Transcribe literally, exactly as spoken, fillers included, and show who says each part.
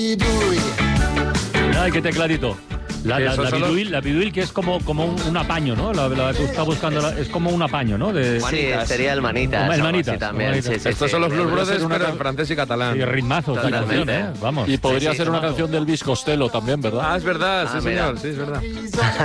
Speaker 1: Ay, qué tecladito. La, la, la, biduil, la biduil, que es como, como un, un apaño, ¿no? La, la que está buscando la, es como un apaño, ¿no? De...
Speaker 2: Sí, sería el manitas.
Speaker 1: El manitas.
Speaker 2: También.
Speaker 1: manitas.
Speaker 2: Sí, sí,
Speaker 3: Estos
Speaker 2: sí,
Speaker 3: son los
Speaker 2: sí,
Speaker 3: Blues
Speaker 2: sí.
Speaker 3: Brothers, pero en francés y catalán.
Speaker 1: Y ritmazo esta canción, ¿eh? Vamos.
Speaker 4: Y podría
Speaker 2: Sí, sí,
Speaker 4: ser una
Speaker 2: no.
Speaker 4: canción del Elvis Costello también, ¿verdad?
Speaker 3: Ah, es verdad,
Speaker 2: Ah,
Speaker 3: sí,
Speaker 2: mira.
Speaker 3: señor, sí, es verdad.